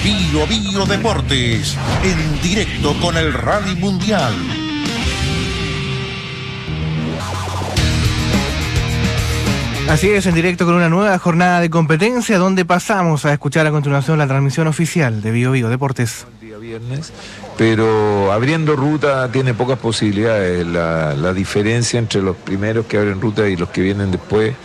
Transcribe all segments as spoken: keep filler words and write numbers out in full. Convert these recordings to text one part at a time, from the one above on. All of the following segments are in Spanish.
Bio Bio Deportes, en directo con el Rally Mundial. Así es, en directo con una nueva jornada de competencia, donde pasamos a escuchar a continuación la transmisión oficial de Bio Bio Deportes. El día viernes, pero abriendo ruta tiene pocas posibilidades. La, la diferencia entre los primeros que abren ruta y los que vienen después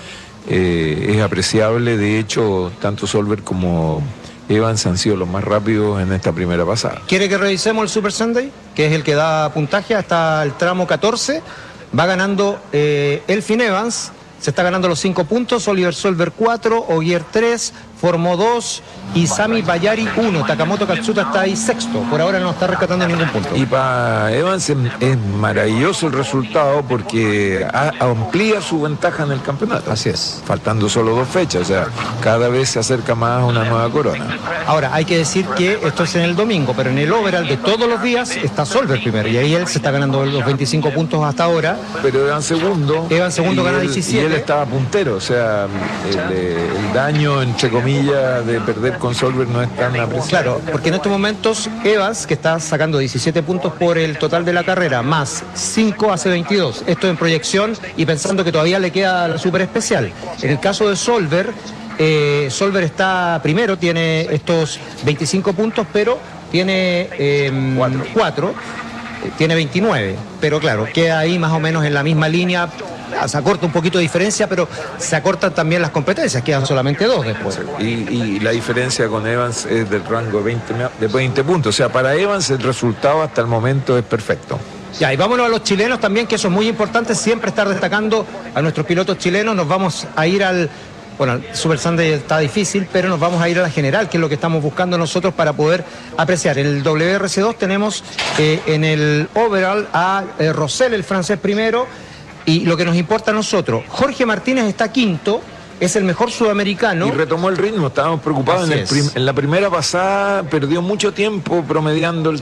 eh, es apreciable. De hecho, tanto Solberg como Evans han sido los más rápidos en esta primera pasada. ¿Quiere que revisemos el Super Sunday? Que es el que da puntaje hasta el tramo catorce. Va ganando eh, Elfyn Evans. Se está ganando los cinco puntos, Oliver Solberg cuatro, Ogier tres, Formó dos y Sami Bayari uno. Takamoto Katsuta está ahí sexto, por ahora no está rescatando ningún punto. Y para Evans es, es maravilloso el resultado porque a, amplía su ventaja en el campeonato. Así es. Faltando solo dos fechas, o sea, cada vez se acerca más a una nueva corona. Ahora, hay que decir que esto es en el domingo, pero en el overall de todos los días está Solberg primero, y ahí él se está ganando los veinticinco puntos hasta ahora. Pero Evans segundo. Evans segundo gana él, diecisiete. Y él estaba puntero, o sea, el, el daño, entre comillas, de perder con Solberg no es tan apreciado. Claro, porque en estos momentos Evans, que está sacando diecisiete puntos por el total de la carrera, más cinco hace veintidós. Esto en proyección y pensando que todavía le queda la super especial. En el caso de Solberg, eh, Solberg está primero, tiene estos veinticinco puntos, pero tiene eh, cuatro, eh, tiene veintinueve. Pero claro, queda ahí más o menos en la misma línea. Se acorta un poquito de diferencia, pero se acortan también las competencias, quedan solamente dos después. Y, y la diferencia con Evans es del rango de veinte, de veinte puntos. O sea, para Evans el resultado hasta el momento es perfecto. Ya, y vámonos a los chilenos también, que eso es muy importante, siempre estar destacando a nuestros pilotos chilenos. Nos vamos a ir al... Bueno, el Super Sunday está difícil, pero nos vamos a ir a la general, que es lo que estamos buscando nosotros para poder apreciar. En el W R C dos tenemos eh, en el overall a eh, Rosell, el francés primero. Y lo que nos importa a nosotros, Jorge Martínez está quinto, es el mejor sudamericano. Y retomó el ritmo, estábamos preocupados. En, el prim en la primera pasada perdió mucho tiempo promediando el